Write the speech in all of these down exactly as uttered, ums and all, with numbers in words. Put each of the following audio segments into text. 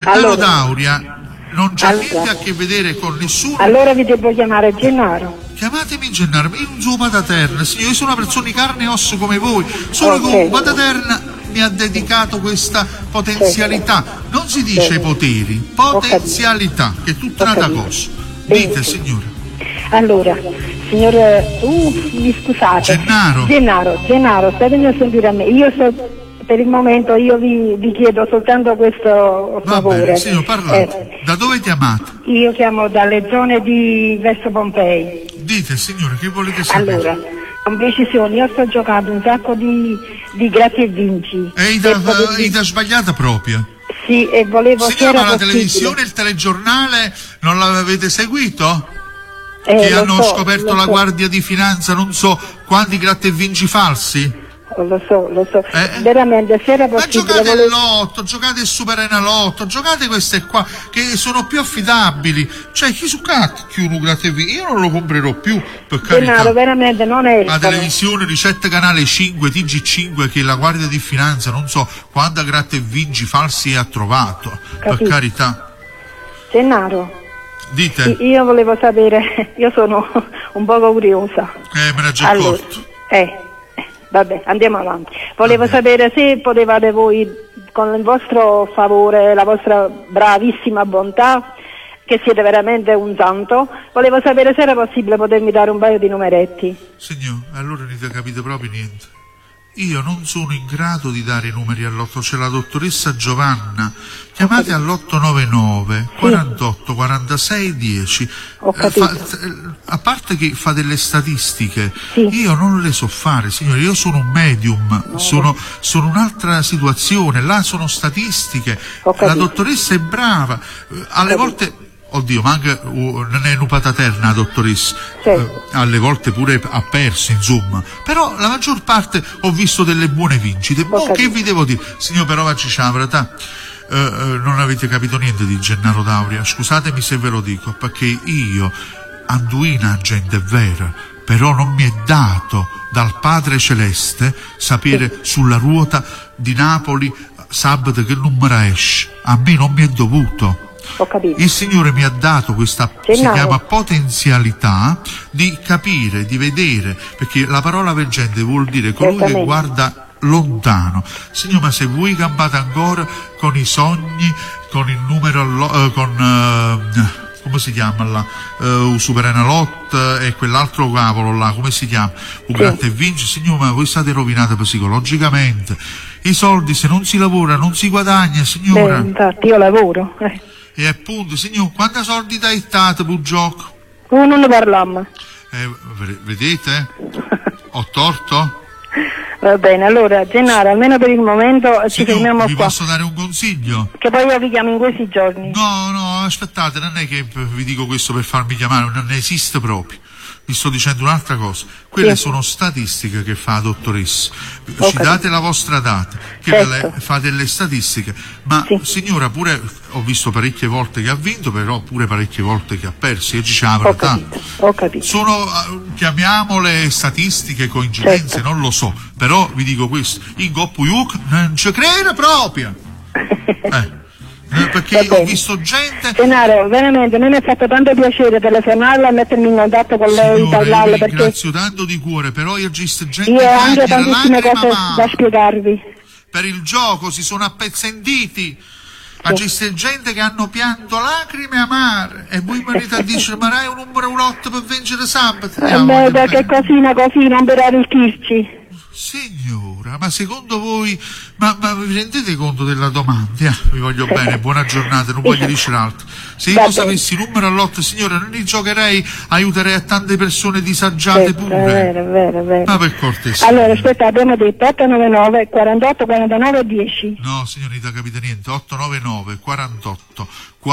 Gennaro allora, D'Auria non c'ha allora, niente a che vedere con nessuno. Allora vi devo chiamare Gennaro. Chiamatemi Gennaro, io non sono Pataterna, signore, io sono una persona di carne e osso come voi, solo okay. che Pataterna mi ha dedicato questa potenzialità, non si dice certo. poteri, potenzialità, che è tutta un'altra cosa. Dite, signore. Allora, signore, uh, mi scusate. Gennaro. Gennaro, Gennaro, statemi a sentire a me. Io so, per il momento io vi, vi chiedo soltanto questo favore. Va bene, signor, parlate. Eh, da dove chiamate? Io chiamo dalle zone di verso Pompei. Dite, signore, che volete sapere? Allora, con precisione, io sto giocando un sacco di, di grazie e vinci. E da sbagliata proprio? Sì, e volevo... Signora, ma la possibile. televisione, il telegiornale, non l'avete seguito? Eh, che hanno so, scoperto la so. Guardia di Finanza, non so quanti gratte e vinci falsi? Lo so, lo so, eh? veramente se era possibile. Ma giocate volevo... il lotto, giocate il Super Enalotto, giocate queste qua che sono più affidabili. Cioè, chi su cacchio un gratte e vinci? Io non lo comprerò più, per carità. Denaro, veramente non è. La televisione, ricette canale cinque, T G cinque, che la Guardia di Finanza non so quanta gratte e vinci falsi ha trovato, Capito. Per carità. Gennaro. Dite. Io volevo sapere, io sono un poco curiosa. Eh, me l'ha già allora, accorto. Eh, vabbè, andiamo avanti. Volevo vabbè. sapere se potevate voi, con il vostro favore, la vostra bravissima bontà, che siete veramente un santo, volevo sapere se era possibile potermi dare un paio di numeretti. Signor, allora non avete capito proprio niente. Io non sono in grado di dare i numeri all'otto, c'è la dottoressa Giovanna. Chiamate all'otto nove nove quarantotto quarantasei dieci. Ho capito. Fa, a parte che fa delle statistiche, sì. io non le so fare, signore, io sono un medium, no. sono, sono un'altra situazione, là sono statistiche. La dottoressa è brava, alle volte... Oddio, ma anche uh, non è nupata terna, dottoressa. Certo. Uh, alle volte pure ha perso, insomma. Però la maggior parte ho visto delle buone vincite. Oh, che vi devo dire? Signor, però facci la verità. Uh, uh, non avete capito niente di Gennaro D'Auria. Scusatemi se ve lo dico, perché io, Anduina, gente vera, però non mi è dato dal Padre Celeste sapere sì. sulla ruota di Napoli sabato che numero esce. A me non mi è dovuto. Ho capito. Il Signore mi ha dato questa, Gennaro. si chiama potenzialità, di capire, di vedere, perché la parola veggente vuol dire colui che guarda lontano. Signore, ma se voi campate ancora con i sogni, con il numero, uh, con... Uh, come si chiama là? Uh, Super Enalotto e quell'altro cavolo là, come si chiama? Un sì. gratta e vinci, signore, ma voi state rovinate psicologicamente. I soldi, se non si lavora, non si guadagna, signora. Beh, infatti io lavoro. Eh. E appunto, signor, quanti soldi dai state per il gioco? Oh, non ne parliamo. Eh, vedete? Ho torto? Va bene, allora, Gennaro, almeno per il momento signor, ci fermiamo vi qua. Posso dare un consiglio? Che poi io vi chiamo in questi giorni. No, no, aspettate, non è che vi dico questo per farmi chiamare, non esiste proprio. Vi sto dicendo un'altra cosa. Quelle sì. sono statistiche che fa la dottoressa. Ci okay. date la vostra data, che certo. fa delle statistiche. Ma sì. signora, pure ho visto parecchie volte che ha vinto, però pure parecchie volte che ha perso. Io dicevo la verità. Ho capito. Ho capito. Sono, chiamiamole statistiche, coincidenze, certo. non lo so. Però vi dico questo, in Goppu Yuk non ci crede proprio. Eh. Perché ho visto gente. Gennaro, veramente a me mi ha fatto tanto piacere telefonarla e mettermi in contatto con lei, signora, parlarle, io perché ringrazio tanto di cuore, però io ho visto gente io che ho anche tantissime cose mamma. da spiegarvi. Per il gioco si sono appezzenditi. Ma sì. c'è gente che hanno pianto lacrime amare e voi venite a dire ma hai un numero un otto per vincere sabato. Eh beh, perché cosina così non per arricchirci. Signora, ma secondo voi, ma, ma vi rendete conto della domanda? Ah, vi voglio bene, buona giornata, non voglio dire altro. Se io sapessi il numero all'otto, signora, non li giocherei, aiuterei a tante persone disagiate sì, pure. È vero, è vero, è vero. Ma per cortesia. Allora, aspetta, abbiamo detto otto nove nove quarantotto quarantanove dieci. No, signorita, capite niente, otto nove nove quarantotto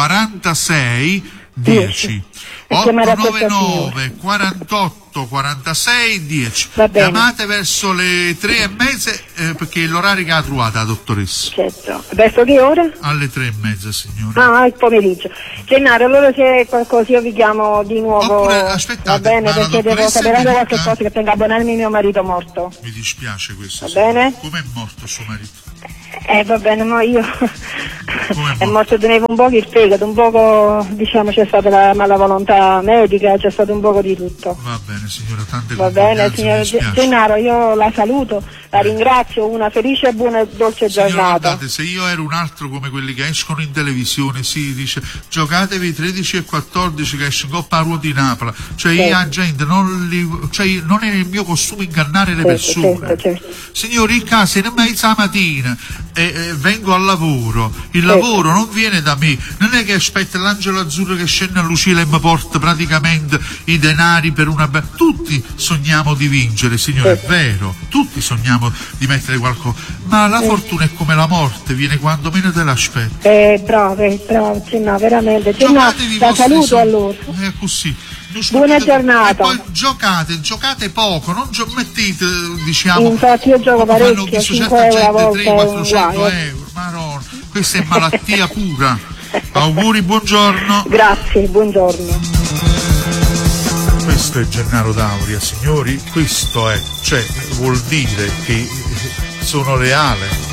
quarantasei dieci. otto nove nove quarantotto quarantasei dieci. Chiamate verso le tre e mezza eh, perché è l'orario che ha trovato la dottoressa. Certo. Verso che ora? Alle tre e mezza, signora. Ah, il pomeriggio. Gennaro, allora se è qualcosa io vi chiamo di nuovo. Oppure aspettate, va bene, perché devo sapere anche qualche cosa che tenga a abbonarmi mio marito morto. Mi dispiace questo. Va bene? Com'è morto suo marito? Eh va bene, ma io è morto, teneva un po' il fegato, un poco, diciamo, c'è stata la mala volontà medica, c'è stato un poco di tutto. Va bene signora, tante Va bene signor Gennaro, io la saluto, la ringrazio, una felice, buona e dolce signora, giornata. Guardate, se io ero un altro come quelli che escono in televisione, si dice giocatevi tredici e quattordici che esce Coppa Ruo di Napoli, cioè certo. io a gente non li, cioè non è il mio costume ingannare le certo, persone. Certo, certo. Signori, in casa in mezza mattina e, e vengo al lavoro, il certo. lavoro non viene da me, non è che aspetta l'angelo azzurro che scende a Lucilla e mi porta praticamente i denari per una be- tutti sogniamo di vincere, signore, certo. È vero, tutti sogniamo di mettere qualcosa, ma la certo. Fortuna è come la morte, viene quando meno te l'aspetti. Eh, bravo, eh, bravo, no, veramente, no, la saluto so- allora. È così. Buona giornata. E poi giocate, giocate poco, non gio- mettete, diciamo. Infatti io gioco parecchio, cinque euro a volta tre quattrocento euro, Maronna, questa è malattia pura. Auguri, buongiorno. Grazie, buongiorno. Questo è Gennaro D'Auria, signori, questo è, cioè vuol dire che sono leale.